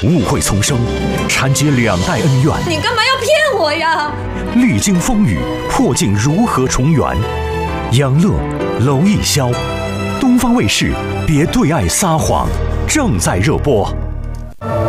误会丛生，缠结两代恩怨。 你干嘛要骗我呀？ 历经风雨，破镜如何重圆？杨乐、娄艺潇，东方卫视《别对爱撒谎》正在热播。